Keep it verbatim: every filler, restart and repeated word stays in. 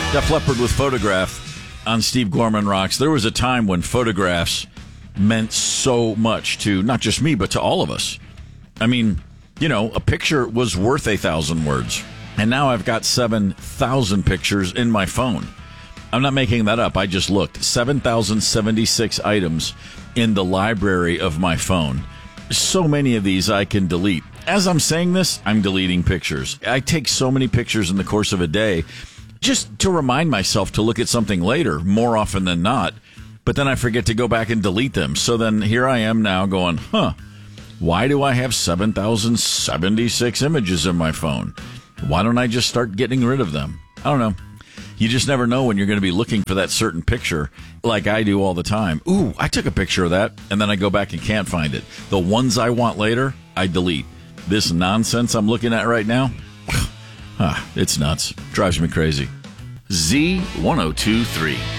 Def Leppard with Photograph on Steve Gorman Rocks. There was a time when photographs meant so much to not just me, but to all of us. I mean, you know, a picture was worth a thousand words. And now I've got seven thousand pictures in my phone. I'm not making that up. I just looked. seven thousand seventy-six items in the library of my phone. So many of these I can delete. As I'm saying this, I'm deleting pictures. I take so many pictures in the course of a day just to remind myself to look at something later, more often than not. But then I forget to go back and delete them. So then here I am now going, huh, why do I have seven thousand seventy-six images in my phone? Why don't I just start getting rid of them? I don't know. You just never know when you're going to be looking for that certain picture, like I do all the time. Ooh, I took a picture of that, and then I go back and can't find it. The ones I want later, I delete. This nonsense I'm looking at right now, ah, it's nuts. Drives me crazy. Z ten twenty-three.